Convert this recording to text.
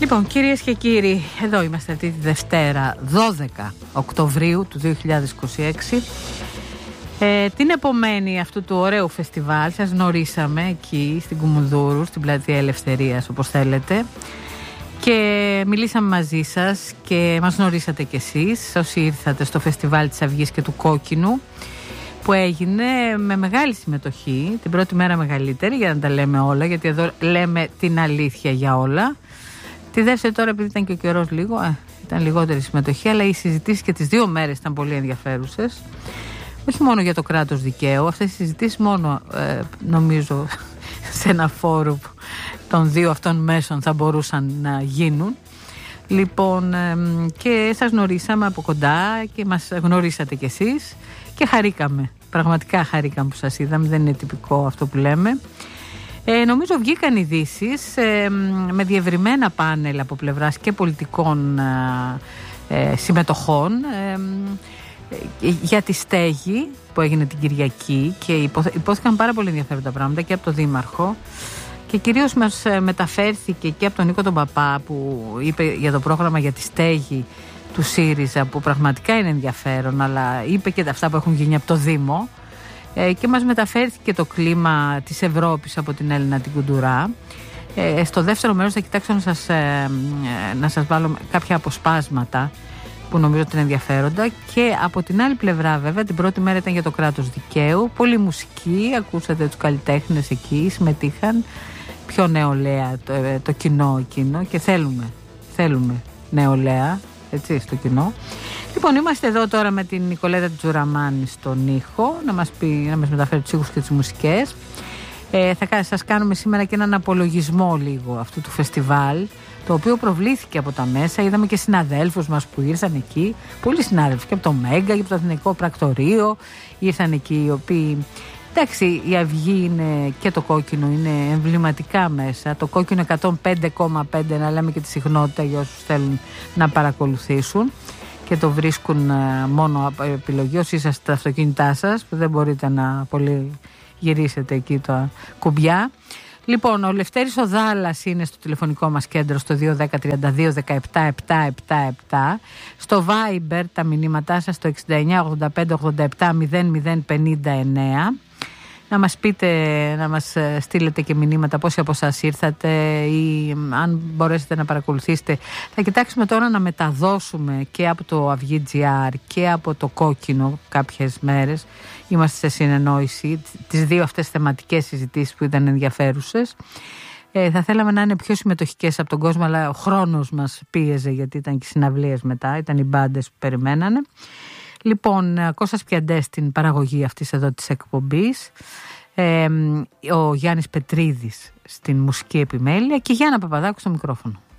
Λοιπόν, κυρίες και κύριοι, εδώ είμαστε αυτή τη Δευτέρα 12 Οκτωβρίου του 2026. Την επομένη αυτού του ωραίου φεστιβάλ σας γνωρίσαμε εκεί στην Κουμουνδούρου, στην Πλατεία Ελευθερίας, όπως θέλετε, και μιλήσαμε μαζί σας και μας γνωρίσατε κι εσείς όσοι ήρθατε στο φεστιβάλ της Αυγής και του Κόκκινου, που έγινε με μεγάλη συμμετοχή, την πρώτη μέρα μεγαλύτερη, για να τα λέμε όλα, γιατί εδώ λέμε την αλήθεια για όλα. Τη δεύτερη τώρα, επειδή ήταν και ο καιρός λίγο, ήταν λιγότερη συμμετοχή, αλλά οι συζητήσεις και τις δύο μέρες ήταν πολύ ενδιαφέρουσες. Όχι μόνο για το κράτος δικαίου, αυτές οι συζητήσεις μόνο νομίζω σε ένα φόρουμ των δύο αυτών μέσων θα μπορούσαν να γίνουν. Λοιπόν, και σας γνωρίσαμε από κοντά και μας γνωρίσατε κι εσείς και χαρήκαμε, πραγματικά χαρήκαμε που σας είδαμε, δεν είναι τυπικό αυτό που λέμε. Νομίζω βγήκαν ειδήσεις με διευρυμένα πάνελ από πλευράς και πολιτικών συμμετοχών για τη στέγη που έγινε την Κυριακή, και υπόθηκαν πάρα πολύ ενδιαφέροντα πράγματα και από τον Δήμαρχο, και κυρίως μας μεταφέρθηκε και από τον Νίκο τον Παπά, που είπε για το πρόγραμμα για τη στέγη του ΣΥΡΙΖΑ, που πραγματικά είναι ενδιαφέρον, αλλά είπε και αυτά που έχουν γίνει από το Δήμο, και μας μεταφέρθηκε το κλίμα της Ευρώπης από την Έλληνα την Κουντουρά. Στο δεύτερο μέρος θα κοιτάξω να σας βάλω κάποια αποσπάσματα που νομίζω ότι είναι ενδιαφέροντα, και από την άλλη πλευρά βέβαια την πρώτη μέρα ήταν για το κράτος δικαίου, πολύ μουσική, ακούσατε τους καλλιτέχνες εκεί, συμμετείχαν, πιο νεολαία το κοινό εκείνο, και θέλουμε νεολαία, έτσι, στο κοινό. Λοιπόν, είμαστε εδώ τώρα με την Νικολέτα Τζουραμάνη στον ήχο, να μας μεταφέρει τους ήχους και τις μουσικές. Θα σας κάνουμε σήμερα και έναν απολογισμό λίγο αυτού του φεστιβάλ, το οποίο προβλήθηκε από τα μέσα. Είδαμε και συναδέλφους μας που ήρθαν εκεί, πολλοί συνάδελφοι και από το Μέγκα και από το Εθνικό Πρακτορείο ήρθαν εκεί, οι οποίοι, εντάξει, η Αυγή είναι, και το Κόκκινο είναι εμβληματικά μέσα. Το Κόκκινο 105,5, να λέμε και τη συχνότητα για όσους θέλουν να παρακολουθήσουν και το βρίσκουν μόνο από επιλογή, όσοι είσαστε στα αυτοκίνητά σας, που δεν μπορείτε να πολύ γυρίσετε εκεί τα κουμπιά. Λοιπόν, ο Λευτέρης ο Δάλλας είναι στο τηλεφωνικό μας κέντρο στο 210-32-17-777. Στο Viber τα μηνύματά σας στο 69-85-87-0059. Να μας πείτε, να μας στείλετε και μηνύματα πόσοι από εσάς ήρθατε, ή αν μπορέσετε να παρακολουθήσετε. Θα κοιτάξουμε τώρα να μεταδώσουμε και από το Αυγή.gr και από το Κόκκινο κάποιες μέρες. Είμαστε σε συνεννόηση τις δύο αυτές θεματικές συζητήσεις που ήταν ενδιαφέρουσες. Θα θέλαμε να είναι πιο συμμετοχικές από τον κόσμο, αλλά ο χρόνος μας πίεζε, γιατί ήταν και συναυλίες μετά, ήταν οι μπάντες που περιμένανε. Λοιπόν, Κώστας Πιαντές στην παραγωγή αυτής εδώ της εκπομπής, ο Γιάννης Πετρίδης στην μουσική επιμέλεια και Γιάννα Παπαδάκου στο μικρόφωνο.